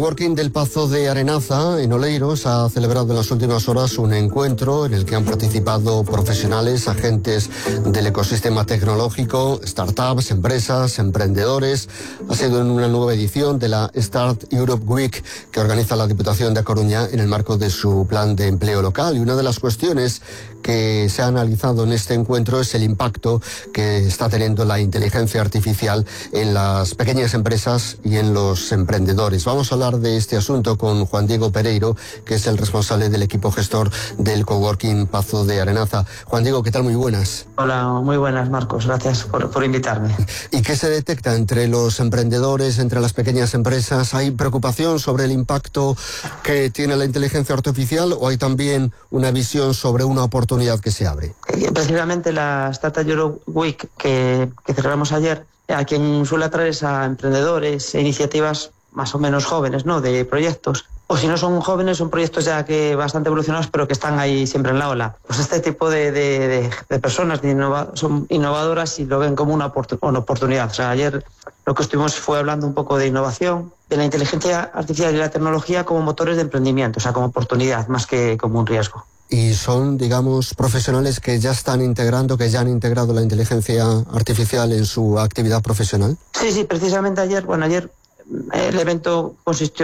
Coworking del Pazo de Arenaza, en Oleiros, ha celebrado en las últimas horas un encuentro en el que han participado profesionales, agentes del ecosistema tecnológico, startups, empresas, emprendedores. Ha sido en una nueva edición de la Start Europe Week que organiza la Diputación de A Coruña en el marco de su plan de empleo local. Y una de las cuestiones que se ha analizado en este encuentro es el impacto que está teniendo la inteligencia artificial en las pequeñas empresas y en los emprendedores. Vamos a hablar de este asunto con Juan Diego Pereiro, que es el responsable del equipo gestor del Coworking Pazo de Arenaza. Juan Diego, ¿qué tal? Muy buenas. Hola, muy buenas, Marcos. Gracias por invitarme. ¿Y qué se detecta entre los emprendedores, entre las pequeñas empresas? ¿Hay preocupación sobre el impacto que tiene la inteligencia artificial o hay también una visión sobre una oportunidad que se abre? Precisamente la Startup Europe Week que celebramos ayer, a quien suele atraer es a emprendedores e iniciativas más o menos jóvenes, ¿no?, de proyectos. O si no son jóvenes, son proyectos ya que bastante evolucionados, pero que están ahí siempre en la ola. Pues este tipo de personas son innovadoras y lo ven como una oportunidad. O sea, ayer lo que estuvimos fue hablando un poco de innovación, de la inteligencia artificial y la tecnología como motores de emprendimiento, o sea, como oportunidad más que como un riesgo. Y son, digamos, profesionales que ya están integrando, que ya han integrado la inteligencia artificial en su actividad profesional. Sí, precisamente ayer el evento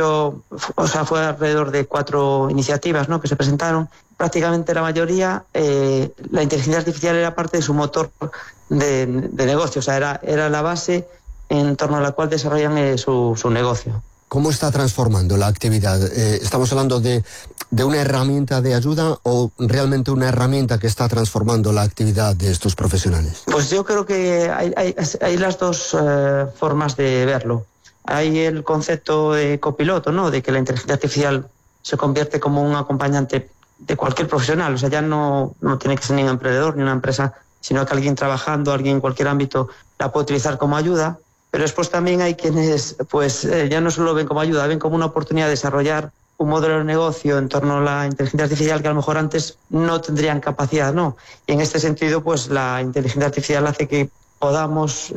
fue alrededor de 4 iniciativas, ¿no?, que se presentaron. Prácticamente la mayoría, la inteligencia artificial era parte de su motor de negocio, o sea, era la base en torno a la cual desarrollan su negocio. ¿Cómo está transformando la actividad? ¿Estamos hablando de una herramienta de ayuda o realmente una herramienta que está transformando la actividad de estos profesionales? Pues yo creo que hay las dos formas de verlo. Hay el concepto de copiloto, ¿no?, de que la inteligencia artificial se convierte como un acompañante de cualquier profesional. O sea, ya no tiene que ser ni un emprendedor ni una empresa, sino que alguien trabajando, alguien en cualquier ámbito la puede utilizar como ayuda. Pero después también hay quienes ya no solo ven como ayuda, ven como una oportunidad de desarrollar un modelo de negocio en torno a la inteligencia artificial que a lo mejor antes no tendrían capacidad, ¿no? Y en este sentido, pues la inteligencia artificial hace que podamos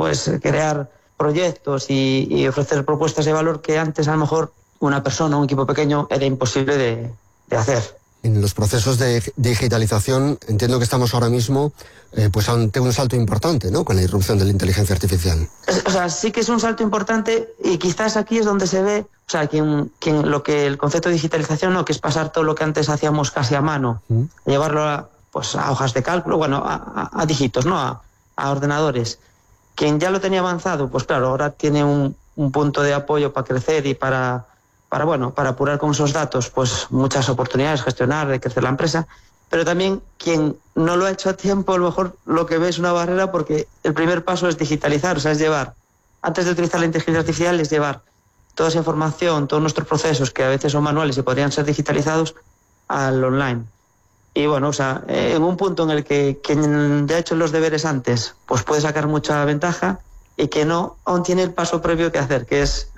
crear proyectos y ofrecer propuestas de valor que antes a lo mejor una persona, un equipo pequeño, era imposible de hacer. En los procesos de digitalización entiendo que estamos ahora mismo ante un salto importante, ¿no?, con la irrupción de la inteligencia artificial. O sea, sí que es un salto importante y quizás aquí es donde se ve, o sea, lo que el concepto de digitalización, ¿no?, que es pasar todo lo que antes hacíamos casi a mano, llevarlo a hojas de cálculo, a dígitos, ¿no?, a ordenadores. Quien ya lo tenía avanzado, pues claro, ahora tiene un punto de apoyo para crecer y para apurar con esos datos, pues muchas oportunidades, gestionar, de crecer la empresa. Pero también quien no lo ha hecho a tiempo, a lo mejor lo que ve es una barrera porque el primer paso es digitalizar, o sea, es llevar, antes de utilizar la inteligencia artificial, es llevar toda esa información, todos nuestros procesos, que a veces son manuales y podrían ser digitalizados, al online. Y en un punto en el que quien ya ha hecho los deberes antes, pues puede sacar mucha ventaja y que no aún tiene el paso previo que hacer, que es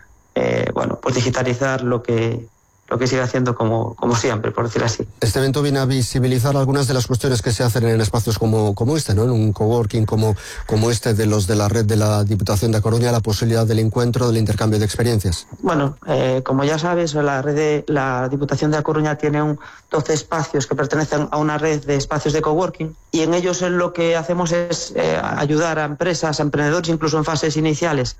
digitalizar lo que sigue haciendo como siempre, por decir así. Este evento viene a visibilizar algunas de las cuestiones que se hacen en espacios como este, ¿no?, en un coworking como este de los de la red de la Diputación de A Coruña, la posibilidad del encuentro, del intercambio de experiencias. Bueno, como ya sabes, la red de la Diputación de A Coruña tiene 12 espacios que pertenecen a una red de espacios de coworking y en ellos lo que hacemos es ayudar a empresas, a emprendedores, incluso en fases iniciales,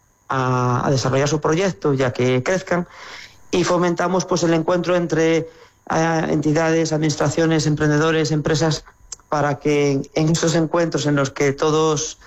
a desarrollar su proyecto ya que crezcan, y fomentamos el encuentro entre entidades, administraciones, emprendedores, empresas, para que en esos encuentros en los que todos